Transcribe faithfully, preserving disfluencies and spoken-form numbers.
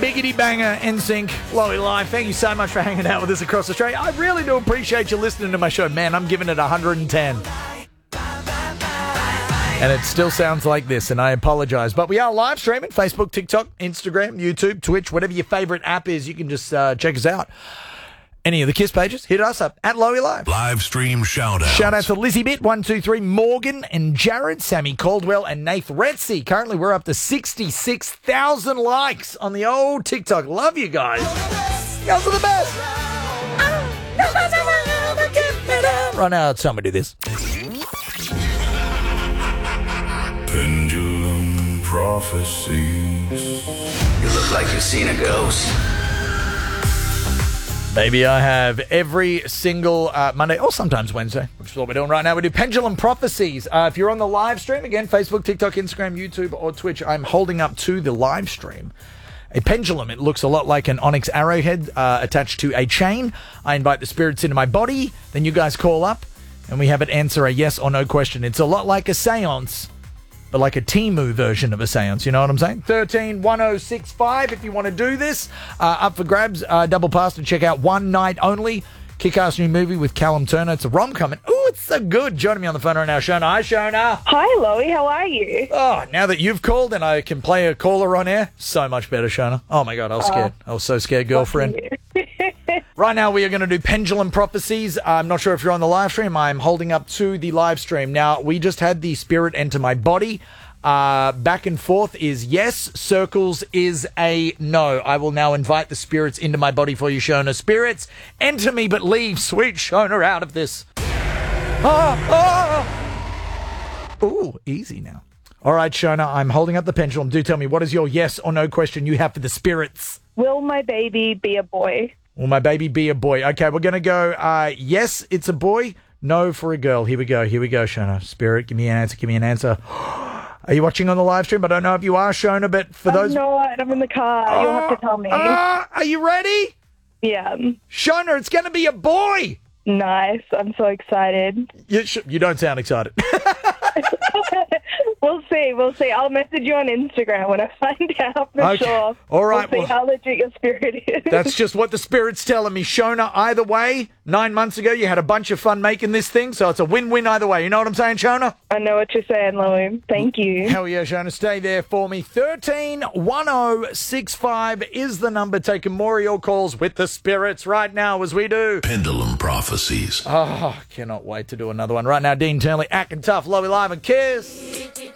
Biggity banger, N Sync, Lowy Live. Thank you so much for hanging out with us across Australia. I really do appreciate you listening to my show. Man, I'm giving it one hundred ten. And it still sounds like this, and I apologise. But we are live streaming, Facebook, TikTok, Instagram, YouTube, Twitch, whatever your favourite app is, you can just uh, check us out. Any of the KISS pages, hit us up at Lowy Live. Live stream shout out. Shout out to Lizzie Bit, one two three, Morgan and Jared, Sammy Caldwell and Nath Retzi. Currently, we're up to sixty-six thousand likes on the old TikTok. Love you guys. You guys are the best. Right now, it's time to do this. Pendulum prophecies. You look like you've seen a ghost. Maybe I have every single uh, Monday, or sometimes Wednesday, which is what we're doing right now. We do Pendulum Prophecies. Uh, if you're on the live stream, again, Facebook, TikTok, Instagram, YouTube, or Twitch, I'm holding up to the live stream a pendulum. It looks a lot like an onyx arrowhead uh, attached to a chain. I invite the spirits into my body. Then you guys call up, and we have it answer a yes or no question. It's a lot like a seance, but like a Temu version of a seance, you know what I'm saying? thirteen one oh six five if you want to do this. Uh, up for grabs, uh, double pass to check out One Night Only. Kick-ass new movie with Callum Turner. It's a rom-com. Ooh, it's so good. Joining me on the phone right now, Shona. Hi, Shona. Hi, Lowy. How are you? Oh, now that you've called and I can play a caller on air, so much better, Shona. Oh, my God, I was scared. I was so scared, girlfriend. Right now, we are going to do Pendulum Prophecies. I'm not sure if you're on the live stream. I'm holding up to the live stream. Now, we just had the spirit enter my body. Uh, back and forth is yes. Circles is a no. I will now invite the spirits into my body for you, Shona. Spirits, enter me, but leave sweet Shona out of this. Ah, ah. Ooh, easy now. All right, Shona, I'm holding up the pendulum. Do tell me, what is your yes or no question you have for the spirits? Will my baby be a boy? Will my baby be a boy? Okay, we're going to go, uh, yes, it's a boy. No for a girl. Here we go. Here we go, Shona. Spirit, give me an answer. Give me an answer. Are you watching on the live stream? I don't know if you are, Shona, but for I'm those... not. I'm in the car. Oh, You'll have to tell me. Uh, are you ready? Yeah. Shona, it's going to be a boy. Nice. I'm so excited. You, sh- you don't sound excited. We'll see. We'll see. I'll message you on Instagram when I find out for Okay. sure. All right, We'll see well- how legit your spirit is. That's just what the spirit's telling me. Shona, either way, nine months ago, you had a bunch of fun making this thing, so it's a win-win either way. You know what I'm saying, Shona? I know what you're saying, Lowy. Thank you. Hell yeah, Shona. Stay there for me. thirteen one oh six five is the number. Taking more of your calls with the spirits right now as we do. Pendulum prophecies. Oh, cannot wait to do another one. Right now, Dean Turnley, acting tough, Lowy Live and KISS.